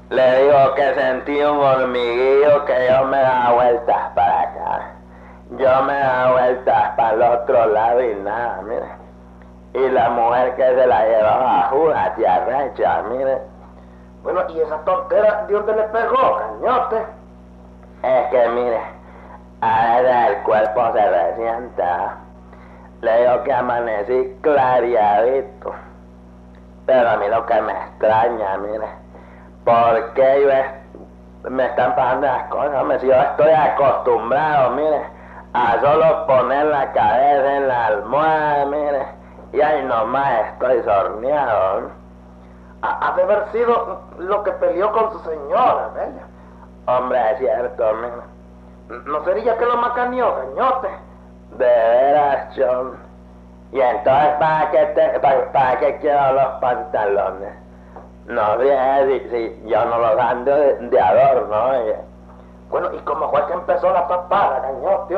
Le digo que sentí un hormiguillo que yo me daba vueltas para acá. Yo me daba vueltas para el otro lado y nada, mire. Y la mujer que se la llevaba a Judas y arrecha, mire. Bueno, ¿y esa tontera de dónde le pegó, cañote? Es que mire, a veces el cuerpo se resienta. Le digo que amanecí clareadito. Pero a mí lo que me extraña, mire, ¿por qué me están pasando las cosas? Hombre, si yo estoy acostumbrado, mire, a solo poner la cabeza en la almohada, mire, y ahí nomás estoy sorneado. Ha de haber sido lo que peleó con su señora, bella. Hombre, es cierto, mire. ¿No sería que lo macaneó, cañote? De veras, John. Y entonces, ¿para qué quiero los pantalones? No sé si yo no los ando de adorno, oye. Bueno, ¿y cómo fue que empezó la papada, cañote?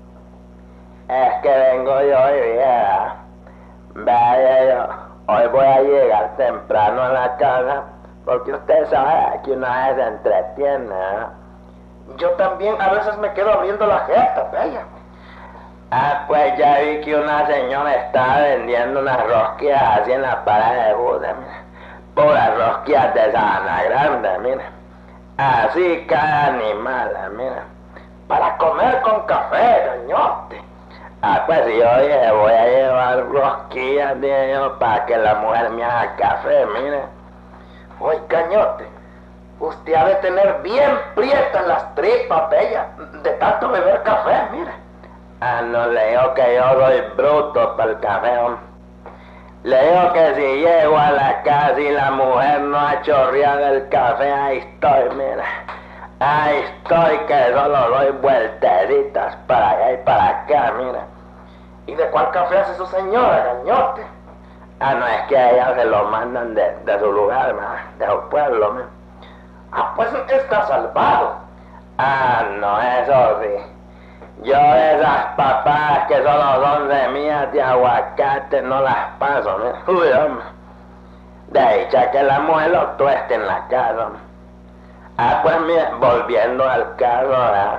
Es que vengo yo y viera. Vaya yo, hoy voy a llegar temprano a la casa, porque usted sabe que una vez se entretiene, ¿eh? Yo también a veces me quedo abriendo la jeta, bella. Ah, pues ya vi que una señora estaba vendiendo unas rosquillas así en la parada de Buda, mira. Puras rosquillas de sabana grande, mira. Así cada animal, mira. Para comer con café, cañote. Ah, pues yo voy a llevar rosquillas de ellos para que la mujer me haga café, mire. Oye, cañote, usted ha de tener bien prietas las tripas, bella, de tanto beber café, mire. Ah, no, le digo que yo soy bruto para el café, hombre. Le digo que si llego a la casa y la mujer no ha chorreado el café, ahí estoy, mira. Ahí estoy, que solo doy vueltecitas para allá y para acá, mira. ¿Y de cuál café hace su señora, cañote? Ah, no, es que a ella se lo mandan de su lugar, de su pueblo, mira. Ah, pues está salvado. Ah, no, eso sí. Yo esas papadas que solo son semillas de aguacate no las paso, mira. Uy, hombre. De dicha que la mujer lo tueste en la casa, hombre. Ah, pues mira, volviendo al caso, ¿verdad?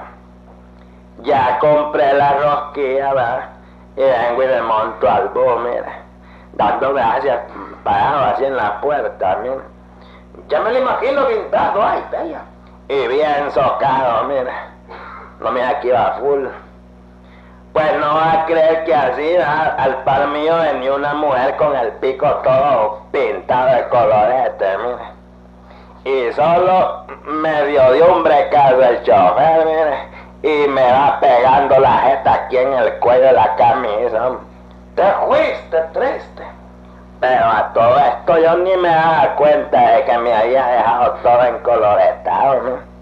Ya compré la rosquilla, ¿verdad? Y vengo y me monto al bus, mira. Dando gracias, parado así en la puerta, mira. Ya me lo imagino guindado, ay, bella. Y bien socado, mira. No, mira, aquí va full. Pues no va a creer que así, ¿verdad? Al par mío venía una mujer con el pico todo pintado de colorete, mira. Y solo medio dio un brecazo el chofer, mire, y me va pegando la jeta aquí en el cuello de la camisa. Te fuiste triste. Pero a todo esto yo ni me daba cuenta de que me había dejado todo encoloretado, ¿no?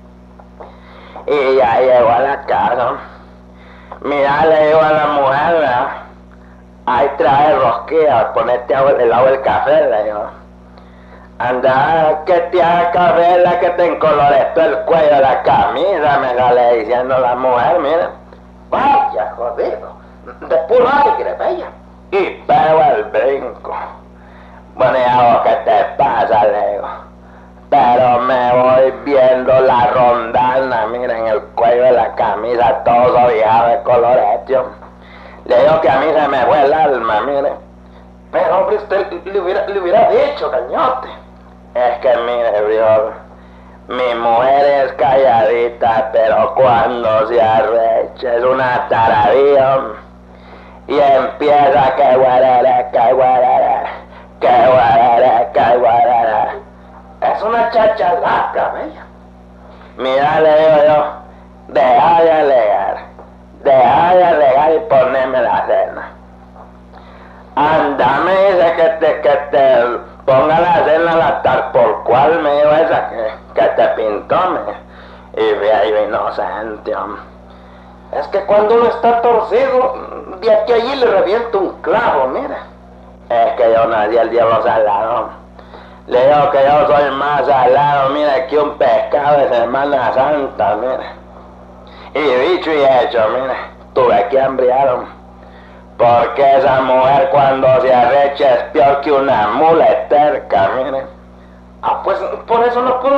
Y ya llegó a la casa. Mira, le digo a la mujer, ¿verdad? Ahí trae rosquillas, ponete el agua del café, le digo. Anda, que te haga café la que te encoloretó el cuello de la camisa, me sale diciendo la mujer, mira. Vaya, jodido, de puro aire, bella. Y pego el brinco. Bueno, ya vos, ¿qué te pasa? Le digo. Pero me voy viendo la rondana, mira, en el cuello de la camisa, todo sobijado de colorete. Le digo que a mí se me fue el alma, mire. Pero hombre, usted le hubiera dicho, cañote. Es que mire, bro, mi mujer es calladita, pero cuando se arrecha es una taradilla. Y empieza que guarara, que guarara, que guarara, que guarara. Es una chachalaca, bella. Mira, le digo yo, deja de alegar y poneme la cena. Anda, me dice que te ponga la cena al altar, por cual me dijo esa que te pintó, me. Y ve ahí inocente, hombre. Es que cuando uno está torcido, de aquí a allí le revienta un clavo, mira. Es que yo nací el diablo salado. Le digo que yo soy más salado, mira, que un pescado de Semana Santa, mira. Y dicho y hecho, mira, tuve que hambriar, porque esa mujer cuando se arrecha es peor que una mula terca, mire. Ah, pues por eso no pudo